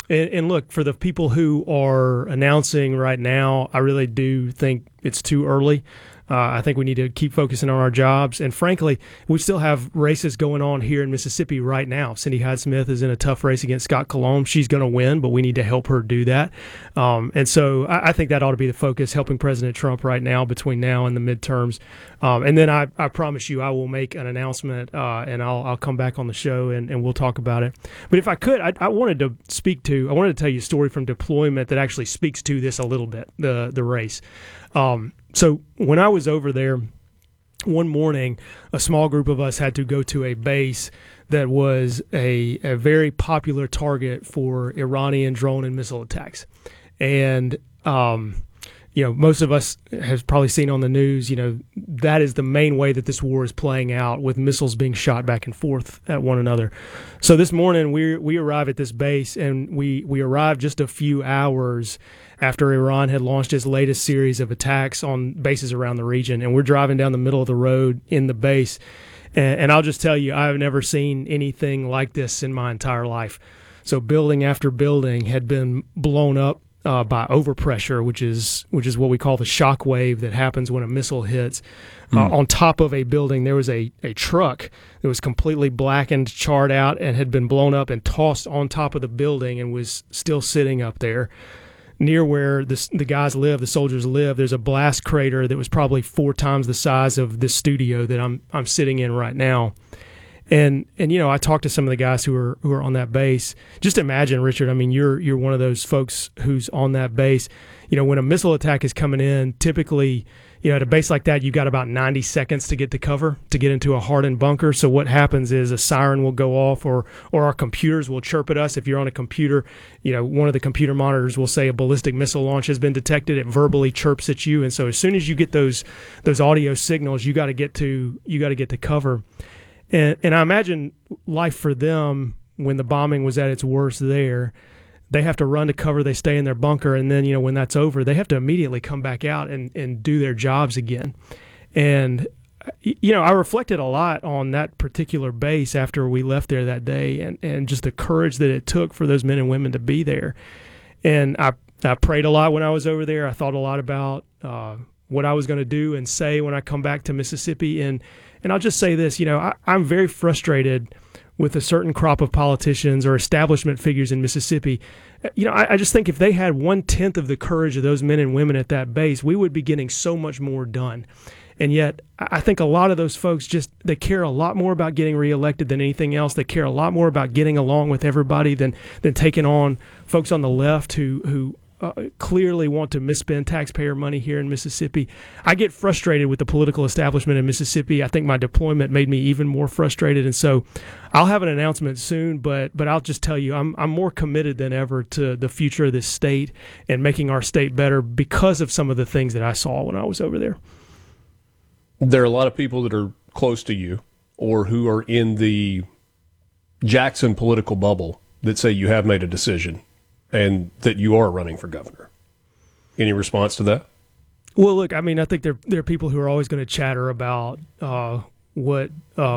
And look, for the people who are announcing right now, I really do think it's too early. I think we need to keep focusing on our jobs. And frankly, we still have races going on here in Mississippi right now. Cindy Hyde-Smith is in a tough race against Scott Colomb. She's going to win, but we need to help her do that. And so I think that ought to be the focus, helping President Trump right now between now and the midterms. And then I promise you I will make an announcement, and I'll come back on the show and we'll talk about it. But if I could, I wanted to tell you a story from deployment that actually speaks to this a little bit, the race. So when I was over there, one morning, a small group of us had to go to a base that was a very popular target for Iranian drone and missile attacks. And, most of us have probably seen on the news, that is the main way that this war is playing out, with missiles being shot back and forth at one another. So this morning we arrive at this base, and we arrived just a few hours after Iran had launched its latest series of attacks on bases around the region. And we're driving down the middle of the road in the base. And I'll just tell you, I've never seen anything like this in my entire life. So building after building had been blown up by overpressure, which is what we call the shock wave that happens when a missile hits. On top of a building, there was a truck that was completely blackened, charred out, and had been blown up and tossed on top of the building and was still sitting up there. Near where the guys live, the soldiers live, there's a blast crater that was probably 4 times the size of this studio that I'm sitting in right now. And I talked to some of the guys who are on that base. Just imagine, Richard, I mean, you're one of those folks who's on that base. When a missile attack is coming in, typically, at a base like that, you've got about 90 seconds to get to cover, to get into a hardened bunker. So what happens is a siren will go off, or our computers will chirp at us. If you're on a computer, one of the computer monitors will say a ballistic missile launch has been detected. It verbally chirps at you. And so as soon as you get those audio signals, you got to get to cover. And I imagine life for them when the bombing was at its worst there. They have to run to cover, they stay in their bunker, and then, when that's over, they have to immediately come back out and do their jobs again. And, I reflected a lot on that particular base after we left there that day, and just the courage that it took for those men and women to be there. And I prayed a lot when I was over there. I thought a lot about what I was going to do and say when I come back to Mississippi. And I'll just say this, I'm very frustrated with a certain crop of politicians or establishment figures in Mississippi. I just think if they had 1/10 of the courage of those men and women at that base, we would be getting so much more done. And yet, I think a lot of those folks they care a lot more about getting reelected than anything else. They care a lot more about getting along with everybody than taking on folks on the left who clearly want to misspend taxpayer money here in Mississippi. I get frustrated with the political establishment in Mississippi. I think my deployment made me even more frustrated. And so I'll have an announcement soon, but I'll just tell you, I'm more committed than ever to the future of this state and making our state better because of some of the things that I saw when I was over there. There are a lot of people that are close to you or who are in the Jackson political bubble that say you have made a decision and that you are running for governor. Any response to that? Well, look, I mean, I think there are people who are always going to chatter about what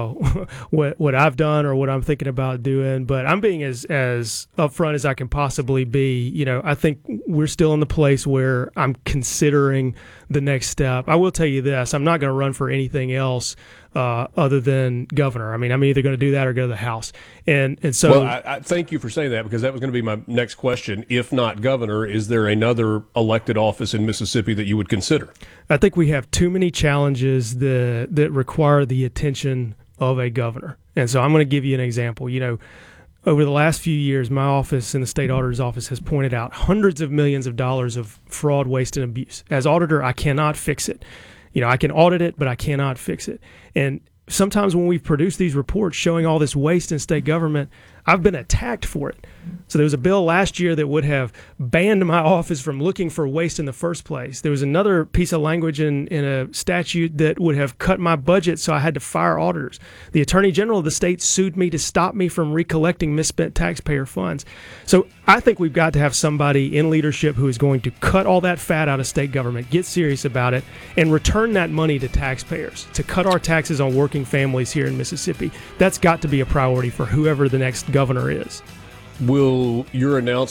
I've done or what I'm thinking about doing, but I'm being as upfront as I can possibly be. I think we're still in the place where I'm considering the next step. I will tell you this: I'm not going to run for anything else other than governor. I mean, I'm either going to do that or go to the House. And so, well, I thank you for saying that, because that was going to be my next question. If not governor, is there another elected office in Mississippi that you would consider? I think we have too many challenges that require the attention of a governor. And so I'm going to give you an example. Over the last few years, my office and the state auditor's office has pointed out hundreds of millions of dollars of fraud, waste, and abuse. As auditor, I cannot fix it. I can audit it, but I cannot fix it. And sometimes when we've produced these reports showing all this waste in state government, I've been attacked for it. So there was a bill last year that would have banned my office from looking for waste in the first place. There was another piece of language in a statute that would have cut my budget, so I had to fire auditors. The Attorney General of the state sued me to stop me from recollecting misspent taxpayer funds. So I think we've got to have somebody in leadership who is going to cut all that fat out of state government, get serious about it, and return that money to taxpayers, to cut our taxes on working families here in Mississippi. That's got to be a priority for whoever the next governor is. Will your announcement